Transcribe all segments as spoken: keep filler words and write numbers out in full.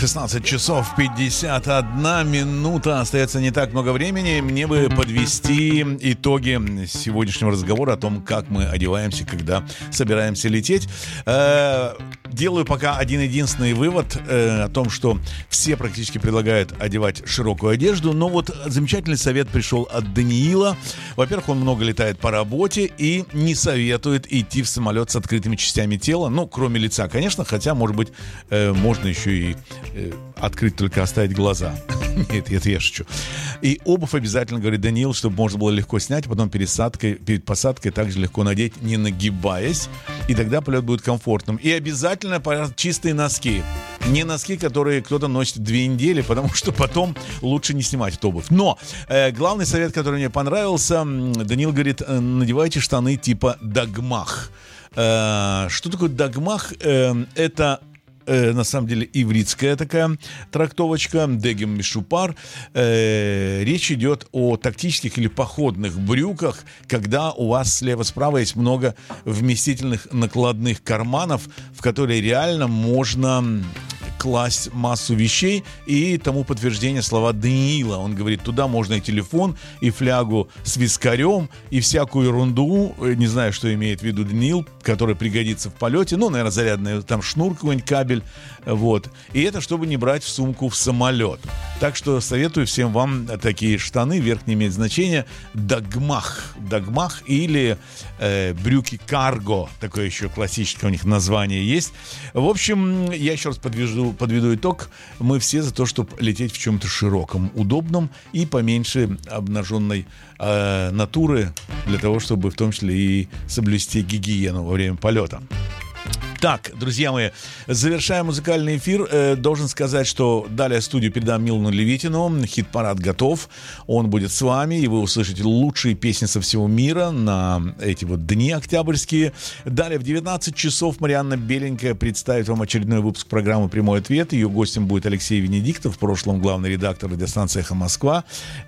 шестнадцать часов пятьдесят одна минута. Остается не так много времени. Мне бы подвести итоги сегодняшнего разговора о том, как мы одеваемся, когда собираемся лететь. Делаю пока один-единственный вывод э, о том, что все практически предлагают одевать широкую одежду, но вот замечательный совет пришел от Даниила. Во-первых, он много летает по работе и не советует идти в самолет с открытыми частями тела, ну, кроме лица, конечно, хотя, может быть, э, можно еще и э, открыть, только оставить глаза. Нет, это я шучу. И обувь обязательно, говорит Даниил, чтобы можно было легко снять, а потом пересадкой, перед посадкой также легко надеть, не нагибаясь, и тогда полет будет комфортным. И обязательно чистые носки. Не носки, которые кто-то носит две недели, потому что потом лучше не снимать эту обувь. Но э, главный совет, который мне понравился, Даниил говорит, надевайте штаны типа дагмах. Э, что такое дагмах? Э, это... на самом деле ивритская такая трактовочка, дегем мишупар. Э, речь идет о тактических или походных брюках, когда у вас слева-справа есть много вместительных накладных карманов, в которые реально можно класть массу вещей, и тому подтверждение слова Даниила. Он говорит, туда можно и телефон, и флягу с вискарем, и всякую ерунду, не знаю, что имеет в виду Даниил, который пригодится в полете, ну, наверное, зарядный там шнур какой-нибудь, кабель, вот. И это чтобы не брать в сумку в самолет. Так что советую всем вам такие штаны, верх не имеет значения, дагмах, дагмах или э, брюки карго, такое еще классическое у них название есть. В общем, я еще раз подвяжу подведу итог. Мы все за то, чтобы лететь в чем-то широком, удобном и поменьше обнаженной э, натуры, для того, чтобы в том числе и соблюсти гигиену во время полета. Так, друзья мои, завершая музыкальный эфир, э, должен сказать, что далее студию передам Милану Левитину. Хит-парад готов, он будет с вами, и вы услышите лучшие песни со всего мира на эти вот дни октябрьские. Далее в девятнадцать часов Марианна Беленькая представит вам очередной выпуск программы «Прямой ответ». Ее гостем будет Алексей Венедиктов, в прошлом главный редактор радиостанции «Эхо Москва».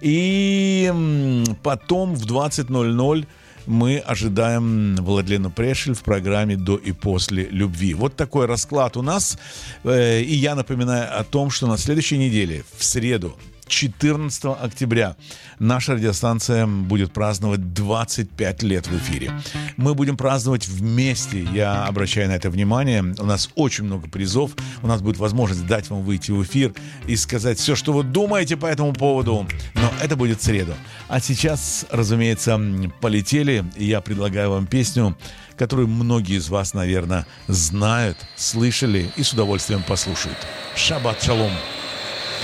И потом в двадцать ноль ноль мы ожидаем Владлену Прешель в программе «До и после любви». Вот такой расклад у нас. И я напоминаю о том, что на следующей неделе, в среду, четырнадцатого октября, наша радиостанция будет праздновать двадцать пять лет в эфире. Мы будем праздновать вместе, я обращаю на это внимание. У нас очень много призов. У нас будет возможность дать вам выйти в эфир и сказать все, что вы думаете по этому поводу. Но это будет в среду. А сейчас, разумеется, полетели. И я предлагаю вам песню, которую многие из вас, наверное, знают, слышали и с удовольствием послушают. Шаббат шалом.